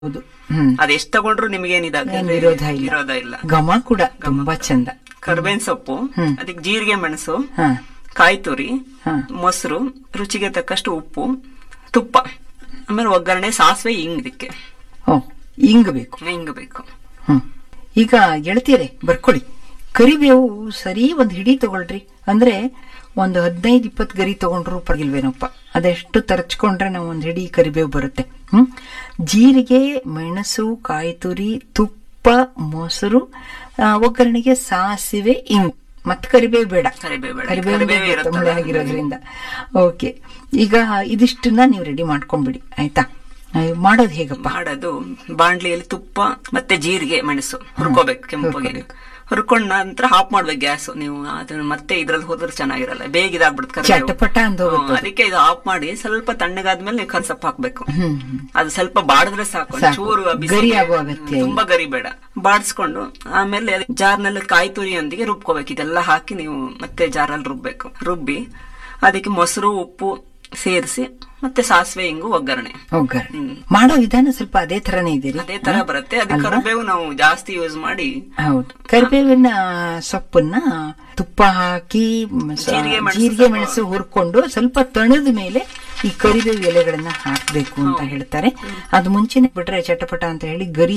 ಹೌದು. ಅದೆಷ್ಟ್ ತಗೊಂಡ್ರು ವಿರೋಧ ವಿರೋಧ ಇಲ್ಲ. ಘಮ ಕೂಡ ತುಂಬಾ ಚಂದ. ಕರ್ಬೇವಿನ ಸೊಪ್ಪು, ಅದಕ್ಕೆ ಜೀರಿಗೆ ಮೆಣಸು, ಕಾಯಿ ತುರಿ, ಮೊಸರು, ರುಚಿಗೆ ತಕ್ಕಷ್ಟು ಉಪ್ಪು, ತುಪ್ಪ, ಆಮೇಲೆ ಒಗ್ಗರಣೆ, ಸಾಸಿವೆ, ಇದಕ್ಕೆ ಇಂಗ್ ಬೇಕು. ಈಗ ಗೆಳತಿಯರೇ ಬರ್ಕೊಳ್ಳಿ, ಕರಿಬೇವು ಸರಿ ಒಂದ್ ಹಿಡಿ ತಗೊಳ್ರಿ. ಅಂದ್ರೆ ಒಂದು 15-20 ಗರಿ ತಗೊಂಡ್ರು ಪರಗಿಲ್ವೇನಪ್ಪ, ಅದೆಷ್ಟು ತರಚ್ಕೊಂಡ್ರೆ ನಾವು ಒಂದ್ ಹಿಡಿ ಕರಿಬೇವು ಬರುತ್ತೆ. ಜೀರಿಗೆ, ಮೆಣಸು, ಕಾಯಿ ತುರಿ, ತುಪ್ಪ, ಮೊಸರು, ಒಗ್ಗರಣೆಗೆ ಸಾಸಿವೆ, ಇಂಗು, ಮತ್ತೆ ಕರಿಬೇವು ಬೇಡ, ಕರಿಬೇವು ಆಗಿರೋದ್ರಿಂದ. ಓಕೆ, ಈಗ ಇದಿಷ್ಟನ್ನ ನೀವು ರೆಡಿ ಮಾಡ್ಕೊಂಡ್ಬಿಡಿ, ಆಯ್ತಾ? ಮಾಡೋದು ಹೇಗಪ್ಪ? ಮಾಡೋದು, ಬಾಂಡ್ಲಿಯಲ್ಲಿ ತುಪ್ಪ ಮತ್ತೆ ಜೀರಿಗೆ ಮೆಣಸು ಹುರ್ಕೋಬೇಕು, ಕೆಂಪಗೆ ಹುರ್ಕೊಂಡ ನಂತರ ಆಫ್ ಮಾಡ್ಬೇಕು ಗ್ಯಾಸ್. ನೀವು ಅದನ್ನ ಮತ್ತೆ ಇದ್ರಲ್ಲಿ ಹೋದ್ರೆ ಚೆನ್ನಾಗಿರಲ್ಲ, ಬೇಗ ಇದಾಗ್ಬಿಡುತ್ತೆ, ಅದಕ್ಕೆ ಇದು ಆಫ್ ಮಾಡಿ ಸ್ವಲ್ಪ ತಣ್ಣಗಾದ್ಮೇಲೆ ನೀವು ಕರ್ಸಪ್ಪ ಹಾಕ್ಬೇಕು. ಅದು ಸ್ವಲ್ಪ ಬಾಡಿದ್ರೆ ಸಾಕು, ಚೂರು ತುಂಬಾ ಗರಿ ಬೇಡ. ಬಾಡಿಸ್ಕೊಂಡು ಆಮೇಲೆ ಜಾರ್ನಲ್ಲಿ ಕಾಯಿ ತುರಿಯೊಂದಿಗೆ ರುಬ್ಕೋಬೇಕು. ಇದೆಲ್ಲ ಹಾಕಿ ನೀವು ಮತ್ತೆ ಜಾರಲ್ಲಿ ರುಬ್ಬೇಕು. ರುಬ್ಬಿ ಅದಕ್ಕೆ ಮೊಸರು, ಉಪ್ಪು ಸೇರಿಸಿ ಮತ್ತೆ ಸಾಸಿವೆ, ಇಂಗು, ಒಗ್ಗರಣೆ ಮಾಡೋ ವಿಧಾನ ಸ್ವಲ್ಪ ಅದೇ ತರನೇ ಇದೆ, ಅದೇ ತರ ಬರುತ್ತೆ. ಅದಕ್ಕೆ ಕರಿಬೇವು ನಾವು ಜಾಸ್ತಿ ಯೂಸ್ ಮಾಡಿ. ಹೌದು, ಕರಿಬೇವಿನ ಸೊಪ್ಪನ್ನ ತುಪ್ಪ ಹಾಕಿ ಜೀರಿಗೆ ಮೆಣಸು ಹುರ್ಕೊಂಡು ಸ್ವಲ್ಪ ತಣದ ಮೇಲೆ ಈ ಕರಿಬೇವು ಎಲೆಗಳನ್ನ ಹಾಕ್ಬೇಕು ಅಂತ ಹೇಳ್ತಾರೆ. ಅದು ಮುಂಚೆನೆ ಬಿಟ್ರೆ ಚಟಪಟ ಅಂತ ಹೇಳಿ ಗರಿ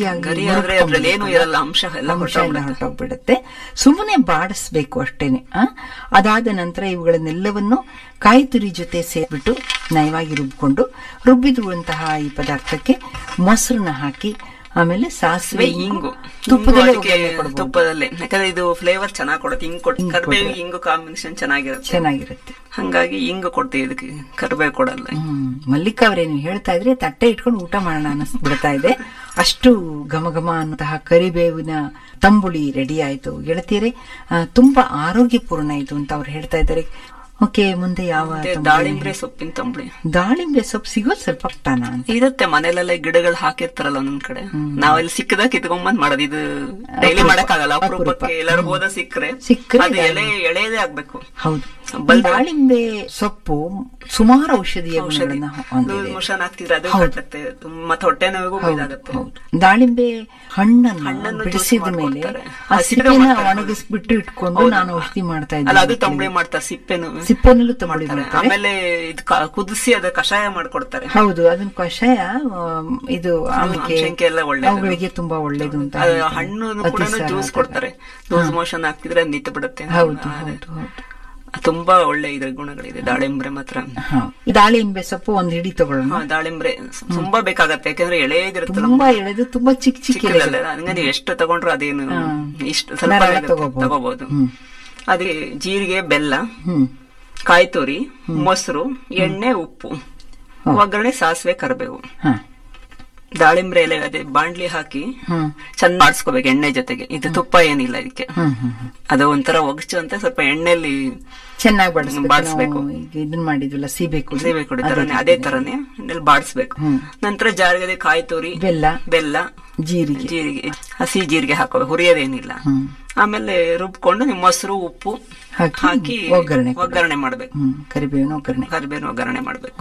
ಅಂಶ ಎಲ್ಲ ಹೊರಟೋಗ್ಬಿಡುತ್ತೆ. ಸುಮ್ಮನೆ ಬಾಡಿಸ್ಬೇಕು ಅಷ್ಟೇನೆ. ಅದಾದ ನಂತರ ಇವುಗಳನ್ನೆಲ್ಲವನ್ನು ಕಾಯಿ ತುರಿ ಜೊತೆ ಸೇರ್ಬಿಟ್ಟು ನಯವಾಗಿ ರುಬ್ಬಿರುವಂತಹ ಈ ಪದಾರ್ಥಕ್ಕೆ ಮೊಸರನ್ನ ಹಾಕಿ, ಆಮೇಲೆ ಸಾಸಿವೆ, ಇಂಗು, ತುಪ್ಪದಲ್ಲೇ, ಯಾಕಂದ್ರೆ ಇದು ಫ್ಲೇವರ್ ಚೆನ್ನಾಗಿ ಕೊಡುತ್ತೆ. ಕರಿಬೇವು ಇಂಗು ಕಾಂಬಿನೇಷನ್ ಚೆನ್ನಾಗಿರುತ್ತೆ. ಹಂಗಾಗಿ ಇಂಗು ಕೊಡ್ತೀವಿ ಇದಕ್ಕೆ, ಕರಿಬೇವು ಕೊಡಲ್ಲ. ಮಲ್ಲಿಕಾ ಅವರೇ, ನೀವು ಹೇಳ್ತಾ ಇದ್ರೆ ತಟ್ಟೆ ಇಟ್ಕೊಂಡು ಊಟ ಮಾಡೋಣ ಅನಿಸ್ಬಿಡ್ತಾ ಇದೆ. ಅಷ್ಟು ಘಮ ಘಮ ಅನ್ನುವಂತಹ ಕರಿಬೇವಿನ ತಂಬುಳಿ ರೆಡಿ ಆಯ್ತು ಗೆಳತಿಯರೇ. ತುಂಬಾ ಆರೋಗ್ಯಪೂರ್ಣ ಇದು ಅಂತ ಅವ್ರು ಹೇಳ್ತಾ ಇದ್ದಾರೆ. ಓಕೆ, ಮುಂದೆ ಯಾವ? ದಾಳಿಂಬ್ರೆ ಸೊಪ್ಪಿನ ತಂಬುಳಿ. ದಾಳಿಂಬೆ ಸೊಪ್ಪು ಸಿಗೋದು ಸ್ವಲ್ಪ ಕಷ್ಟನಾ? ಇರುತ್ತೆ, ಮನೇಲೆಲ್ಲ ಗಿಡಗಳು ಹಾಕಿರ್ತಾರಲ್ಲ ಒಂದೊಂದ್ ಕಡೆ, ನಾವೆಲ್ಲ ಸಿಕ್ಕದಾಗ ಕಿತ್ಕೊಂಡ್ಬಂದ್ ಮಾಡೋದು. ಇದು ಡೈಲಿ ಮಾಡಕ್ಕಾಗಲ್ಲ, ಅಪರೂಪಕ್ಕೆ ಎಲ್ಲರೂ ಹೋದ ಸಿಕ್ಕರೆ ಎಳೆಯದೇ ಆಗ್ಬೇಕು. ಹೌದು, ದಾಳಿಂಬೆ ಸೊಪ್ಪು ಸುಮಾರು ಔಷಧೀಯ ಗುಣಗಳನ್ನ ಮೋಷನ್ ಆಗ್ತಿದ್ರೆ ಅದು ಕಟ್ಟುತ್ತೆ, ಮತ್ತೆ ಹೊಟ್ಟೆ ನೋವಿಗೂ ಇದಾಗುತ್ತೆ. ದಾಳಿಂಬೆ ಹಣ್ಣನ್ನು ಬಿಡಿಸಿದ ಮೇಲೆ ಒಣಗಿಸ್ಬಿಟ್ಟು ಇಟ್ಕೊಂಡು ನಾನು ಔಷಧಿ ಮಾಡ್ತಾ ಇದ್ದೆ. ಅದು ತಂಬುಳಿ ಮಾಡ್ತಾರೆ, ಸಿಪ್ಪೆನಲ್ಲೂ ತಂಬುಳಿ ಮಾಡ್ತಾರೆ. ಆಮೇಲೆ ಇದು ಕುದಿಸಿ ಅದ ಕಷಾಯ ಮಾಡ್ಕೊಡ್ತಾರೆ. ಹೌದು, ಅದನ್ನ ಕಷಾಯ ಇದು ಅವುಗಳಿಗೆ ತುಂಬಾ ಒಳ್ಳೇದು ಅಂತ. ಹಣ್ಣು ಕೂಡ ಜ್ಯೂಸ್ ಕೊಡ್ತಾರೆ, ಲೂಸ್ ಮೋಷನ್ ಆಗ್ತಿದ್ರೆ ನಿಂತು ಬಿಡುತ್ತೆ. ಹೌದು ಹೌದು ಹೌದು, ತುಂಬಾ ಒಳ್ಳೆ ಇದ್ರ ಗುಣಗಳಿದೆ ದಾಳಿಂಬ್ರೆ ಮಾತ್ರ. ದಾಳಿಂಬೆ ಸೊಪ್ಪು ಒಂದ್ ಹಿಡಿ ತಗೊಳ್ಳೋಣ. ದಾಳಿಂಬ್ರೆ ತುಂಬಾ ಬೇಕಾಗತ್ತೆ, ಯಾಕಂದ್ರೆ ಎಳೆದಿರುತ್ತೆ, ತುಂಬಾ ಎಳೆದು ತುಂಬಾ ಚಿಕ್ಕ ಹಂಗ ನೀವು ಎಷ್ಟು ತಗೊಂಡ್ರು ಅದೇನು ಇಷ್ಟು ಸ್ವಲ್ಪ ತಗೋಬಹುದು. ಅದೇ ಜೀರಿಗೆ, ಬೆಲ್ಲ, ಕಾಯಿ ತುರಿ, ಮೊಸರು, ಎಣ್ಣೆ, ಉಪ್ಪು, ಒಗ್ಗರಣೆ, ಸಾಸಿವೆ, ಕರಿಬೇವು, ದಾಳಿಂಬ್ರೆ ಎಲೆ ಅದೇ ಬಾಂಡ್ಲಿ ಹಾಕಿ ಚಂದ ಮಾಡಿಸ್ಕೋಬೇಕು ಎಣ್ಣೆ ಜೊತೆಗೆ. ಇದು ತುಪ್ಪ ಏನಿಲ್ಲ ಇದಕ್ಕೆ, ಅದು ಒಂಥರ ಒಗಚು ಅಂತ ಸ್ವಲ್ಪ ಎಣ್ಣೆಯಲ್ಲಿ ಚೆನ್ನಾಗಿ ಬಾಡಿಸ್ಬೇಕು. ಇದನ್ನ ಮಾಡಿದ್ವಲ್ಲ ಸೀಬೇಕು ಅದೇ ತರನೇ ಎಣ್ಣೆಲಿ ಬಾಡಿಸ್ಬೇಕು. ನಂತರ ಜಾರಿಗೆ ಕಾಯಿ ತುರಿ, ಬೆಲ್ಲ, ಜೀರಿಗೆ, ಹಸಿ ಜೀರಿಗೆ ಹಾಕೋಬೇಕು, ಹುರಿಯೋದೇನಿಲ್ಲ. ಆಮೇಲೆ ರುಬ್ಕೊಂಡು ನೀವು ಮೊಸರು, ಉಪ್ಪು ಹಾಕಿ ಒಗ್ಗರಣೆ ಮಾಡ್ಬೇಕು. ಕರಿಬೇವಿನ ಒಗ್ಗರಣೆ ಮಾಡ್ಬೇಕು.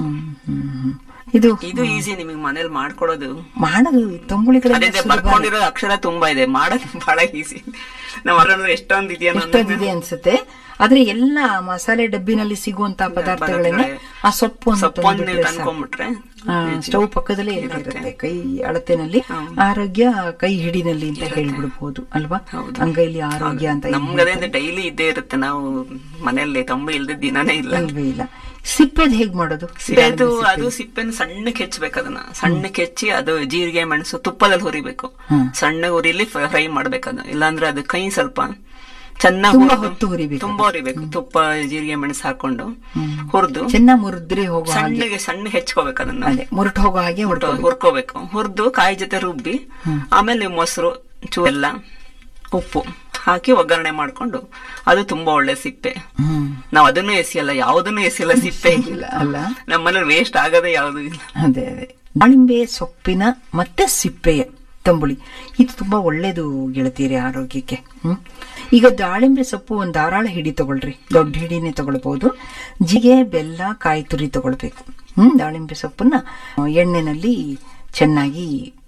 ಇದು ಈಸಿ, ನಿಮಗೆ ಮನೇಲಿ ಮಾಡೋದು ತಂಬುಳಿಗಳು ಬರ್ಕೊಂಡಿರೋದು ಅಕ್ಷರ ತುಂಬಾ ಇದೆ, ಮಾಡೋದು ಬಹಳ ಈಸಿ. ನಮ್ಮ ಎಷ್ಟೊಂದು ಇದೆ ಅನ್ಸುತ್ತೆ. ಆದ್ರೆ ಎಲ್ಲ ಮಸಾಲೆ ಡಬ್ಬಿನಲ್ಲಿ ಸಿಗುವಂತ ಪದಾರ್ಥಗಳನ್ನೇ ಆ ಸೊಪ್ಪು ತಂದ್ಕೊಂಡ್ಬಿಟ್ರೆ ಸ್ಟವ್ ಪಕ್ಕದಲ್ಲೇ ಇರುತ್ತೆ, ಕೈ ಅಳತೆನಲ್ಲಿ ಆರೋಗ್ಯ ಕೈ ಹಿಡಿನಲ್ಲಿ ಅಂತ ಹೇಳ್ಬಿಡ್ಬಹುದು ಅಲ್ವಾ? ಅಂಗೈಲಿ ಆರೋಗ್ಯ ಅಂತ ನಮ್ಗದೇ ಡೈಲಿ ಇದ್ದೇ ಇರುತ್ತೆ. ನಾವು ಮನೆಯಲ್ಲಿ ತಂಬುಳಿ ಇಲ್ದೇ ದಿನಾನೇ ಇಲ್ಲ. ಸಿಪ್ಪೆದ್ ಹೇಗ್ ಮಾಡೋದು? ಅದು ಸಿಪ್ಪೆನ ಸಣ್ಣಕ್ಕೆ ಹೆಚ್ಚಬೇಕು. ಅದನ್ನ ಸಣ್ಣಕ್ಕೆ ಹೆಚ್ಚಿ ಅದು ಜೀರಿಗೆ, ಮೆಣಸು ತುಪ್ಪದಲ್ಲಿ ಹುರಿಬೇಕು. ಸಣ್ಣ ಉರಿಲಿ ಫ್ರೈ ಮಾಡ್ಬೇಕು. ಅದು ಇಲ್ಲಾಂದ್ರೆ ಅದು ಕೈ ಸ್ವಲ್ಪ ಚೆನ್ನಾಗಿ ತುಂಬಾ ಹುರಿಬೇಕು. ತುಪ್ಪ, ಜೀರಿಗೆ, ಮೆಣಸು ಹಾಕೊಂಡು ಹುರಿದು ಚೆನ್ನಾಗಿ ಮುರಿದ್ರೆ ಸಣ್ಣ ಹೆಚ್ಕೋಬೇಕು. ಅದನ್ನ ಮುರುಟ್ ಹೋಗೋ ಹಾಗೆ ಹುರ್ಕೋಬೇಕು. ಹುರಿದು ಕಾಯಿ ಜೊತೆ ರುಬ್ಬಿ ಆಮೇಲೆ ಮೊಸರು, ಚೂರೆಲ್ಲ, ಉಪ್ಪು ಹಾಕಿ ಒಗ್ಗರಣೆ ಮಾಡ್ಕೊಂಡು, ಅದು ತುಂಬಾ ಒಳ್ಳೆ ಸಿಪ್ಪೆ. ನಾವ್ ಅದನ್ನು ಎಸಿಯಲ್ಲ, ಯಾವುದನ್ನು ಎಸಿಯಲ್ಲ, ಸಿಪ್ಪೆ ಇಲ್ಲ ಅಲ್ಲ. ನಮ್ಮನೇಲಿ ವೇಸ್ಟ್ ಆಗದೆ ಯಾವ್ದು ಇಲ್ಲ. ಅದೇ ದಾಳಿಂಬೆ ಸೊಪ್ಪಿನ ಮತ್ತೆ ಸಿಪ್ಪೆಯ ತಂಬುಳಿ ಇದು ತುಂಬಾ ಒಳ್ಳೇದು ಗೆಳತಿಯರೇ ಆರೋಗ್ಯಕ್ಕೆ. ಈಗ ದಾಳಿಂಬೆ ಸೊಪ್ಪು ಒಂದ್ ಧಾರಾಳ ಹಿಡಿ ತಗೊಳ್ರಿ, ದೊಡ್ಡ ಹಿಡಿನೇ ತಗೊಳ್ಬಹುದು. ಜಿಗೆ, ಬೆಲ್ಲ, ಕಾಯಿ ತುರಿ ತಗೊಳ್ಬೇಕು. ದಾಳಿಂಬೆ ಸೊಪ್ಪನ್ನ ಎಣ್ಣೆನಲ್ಲಿ ಚೆನ್ನಾಗಿ